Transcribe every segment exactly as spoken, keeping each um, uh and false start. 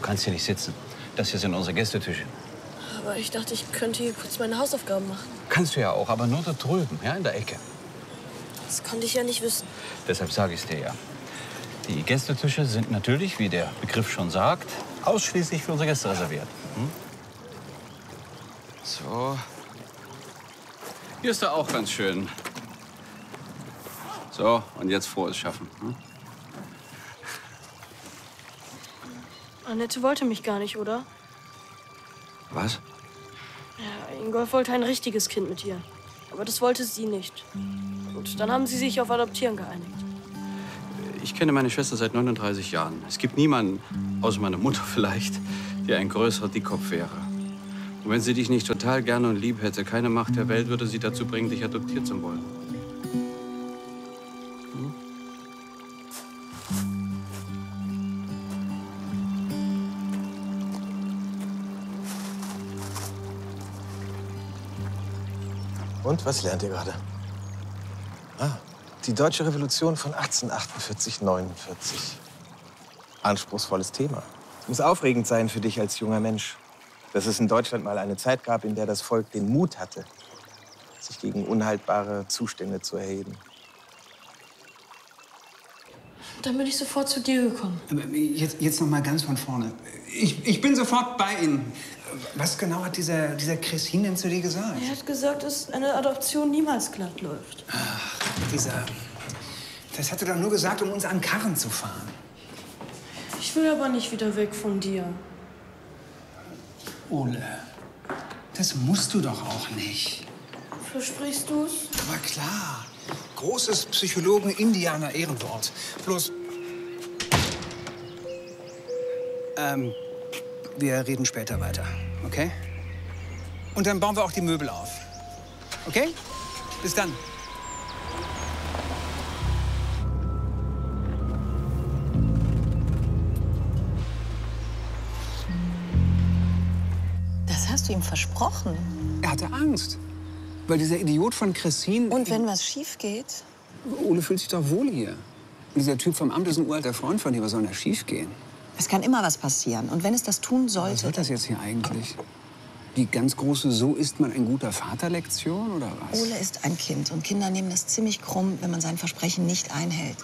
kannst hier nicht sitzen. Das hier sind unsere Gästetische. Aber ich dachte, ich könnte hier kurz meine Hausaufgaben machen. Kannst du ja auch, aber nur da drüben, ja, in der Ecke. Das konnte ich ja nicht wissen. Deshalb sage ich es dir ja. Die Gästetische sind natürlich, wie der Begriff schon sagt, ausschließlich für unsere Gäste reserviert. Hm? So. Hier ist er auch ganz schön. So, und jetzt frohes Schaffen. Hm? Annette wollte mich gar nicht, oder? Was? Ja, Ingolf wollte ein richtiges Kind mit ihr. Aber das wollte sie nicht. Und dann haben sie sich auf Adoptieren geeinigt. Ich kenne meine Schwester seit neununddreißig Jahren. Es gibt niemanden, außer meiner Mutter vielleicht, der ein größerer Dickkopf wäre. Und wenn sie dich nicht total gerne und lieb hätte, keine Macht der Welt würde sie dazu bringen, dich adoptieren zu wollen. Hm? Und, was lernt ihr gerade? Ah, die Deutsche Revolution von achtzehnhundertachtundvierzig neunundvierzig. Anspruchsvolles Thema. Es muss aufregend sein für dich als junger Mensch, dass es in Deutschland mal eine Zeit gab, in der das Volk den Mut hatte, sich gegen unhaltbare Zustände zu erheben. Dann bin ich sofort zu dir gekommen. Jetzt, jetzt noch mal ganz von vorne. Ich, ich bin sofort bei Ihnen. Was genau hat dieser, dieser Christine denn zu dir gesagt? Er hat gesagt, dass eine Adoption niemals glatt läuft. Ach, dieser... Das hat er doch nur gesagt, um uns an Karren zu fahren. Ich will aber nicht wieder weg von dir. Ole, das musst du doch auch nicht. Versprichst du's? Aber klar. Großes Psychologen-Indianer-Ehrenwort. Bloß... Ähm, wir reden später weiter, okay? Und dann bauen wir auch die Möbel auf. Okay? Bis dann. Das hast du ihm versprochen. Er hatte Angst. Weil dieser Idiot von Christine... Und wenn was schief geht? Ole fühlt sich doch wohl hier. Und dieser Typ vom Amt ist ein uralter Freund von dir. Was soll da schief gehen? Es kann immer was passieren. Und wenn es das tun sollte... Was wird das jetzt hier eigentlich? Die ganz große So ist man ein guter Vater-Lektion, oder was? Ole ist ein Kind. Und Kinder nehmen das ziemlich krumm, wenn man sein Versprechen nicht einhält.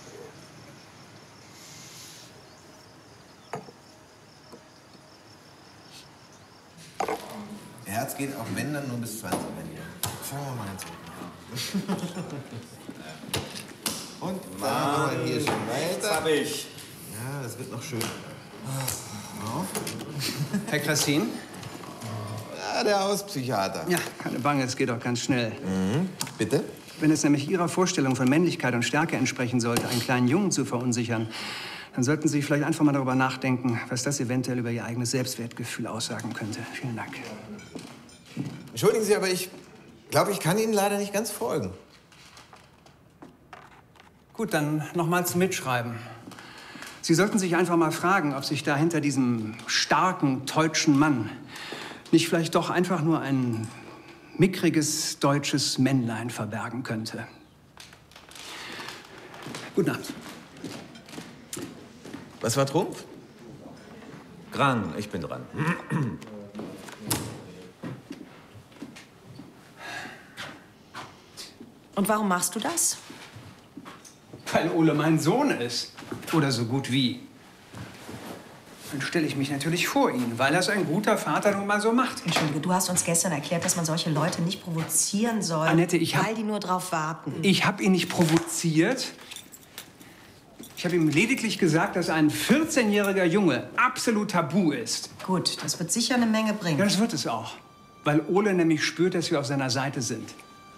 Herz geht auch wenn dann nur bis zwanzig. Fangen wir mal ganz unten an. Und machen wir hier schon weiter. Das hab ich. Ja, das wird noch schön. Auf. Herr Krassin? Ja, der Hauspsychiater. Ja, keine Bange, es geht auch ganz schnell. Mhm. Bitte? Wenn es nämlich Ihrer Vorstellung von Männlichkeit und Stärke entsprechen sollte, einen kleinen Jungen zu verunsichern, dann sollten Sie vielleicht einfach mal darüber nachdenken, was das eventuell über Ihr eigenes Selbstwertgefühl aussagen könnte. Vielen Dank. Entschuldigen Sie, aber ich glaube, ich kann Ihnen leider nicht ganz folgen. Gut, dann nochmals Mitschreiben. Sie sollten sich einfach mal fragen, ob sich da hinter diesem starken deutschen Mann nicht vielleicht doch einfach nur ein mickriges deutsches Männlein verbergen könnte. Guten Abend. Was war Trumpf? Grang, ich bin dran. Und warum machst du das? Weil Ole mein Sohn ist. Oder so gut wie. Dann stelle ich mich natürlich vor ihn, weil das ein guter Vater nun mal so macht. Entschuldige, du hast uns gestern erklärt, dass man solche Leute nicht provozieren soll. Annette, ich hab... Weil die nur drauf warten. Ich habe ihn nicht provoziert. Ich habe ihm lediglich gesagt, dass ein vierzehnjähriger Junge absolut tabu ist. Gut, das wird sicher eine Menge bringen. Ja, das wird es auch. Weil Ole nämlich spürt, dass wir auf seiner Seite sind.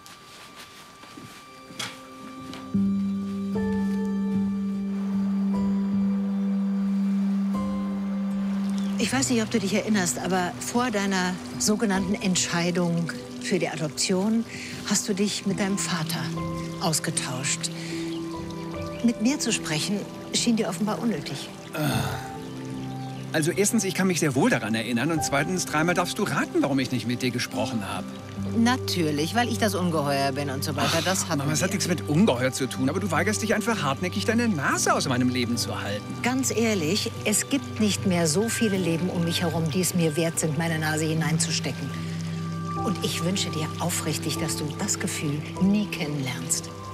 Ich weiß nicht, ob du dich erinnerst, aber vor deiner sogenannten Entscheidung für die Adoption hast du dich mit deinem Vater ausgetauscht. Mit mir zu sprechen schien dir offenbar unnötig. Also erstens, ich kann mich sehr wohl daran erinnern. Und zweitens, dreimal darfst du raten, warum ich nicht mit dir gesprochen habe. Natürlich, weil ich das Ungeheuer bin und so weiter. Das hat Mama, das hat nichts mit Ungeheuer zu tun, aber du weigerst dich einfach hartnäckig, deine Nase aus meinem Leben zu halten. Ganz ehrlich, es gibt nicht mehr so viele Leben um mich herum, die es mir wert sind, meine Nase hineinzustecken. Und ich wünsche dir aufrichtig, dass du das Gefühl nie kennenlernst.